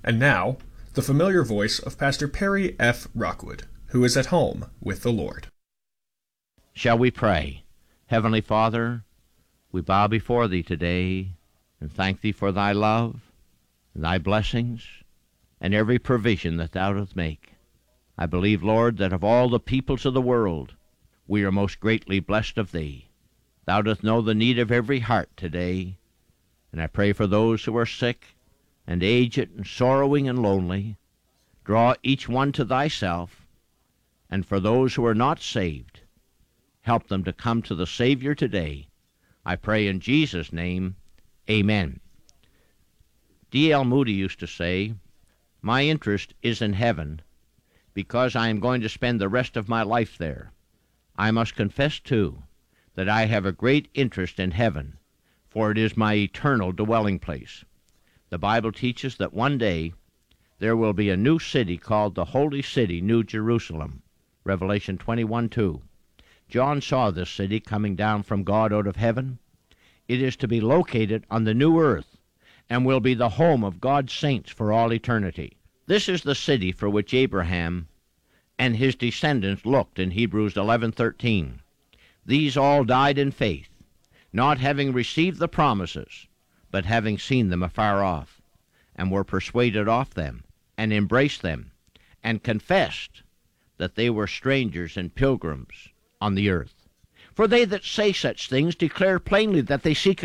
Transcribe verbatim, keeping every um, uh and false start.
And now, the familiar voice of Pastor Perry F. Rockwood, who is at home with the Lord. Shall we pray? Heavenly Father, we bow before Thee today and thank Thee for Thy love, and Thy blessings, and every provision that Thou dost make. I believe, Lord, that of all the peoples of the world, we are most greatly blessed of Thee. Thou dost know the need of every heart today, and I pray for those who are sick and aged and sorrowing and lonely. Draw each one to Thyself, and for those who are not saved, help them to come to the Savior today. I pray in Jesus' name, amen. D L Moody used to say, "My interest is in heaven because I am going to spend the rest of my life there. I must confess, too, that I have a great interest in heaven, for it is my eternal dwelling place. The Bible teaches that one day there will be a new city called the Holy City, New Jerusalem, Revelation twenty-one two. John saw this city coming down from God out of heaven. It is to be located on the new earth and will be the home of God's saints for all eternity. This is the city for which Abraham and his descendants looked in Hebrews eleven thirteen. These all died in faith, not having received the promises, but having seen them afar off, and were persuaded of them, and embraced them, and confessed that they were strangers and pilgrims on the earth. For they that say such things declare plainly that they seek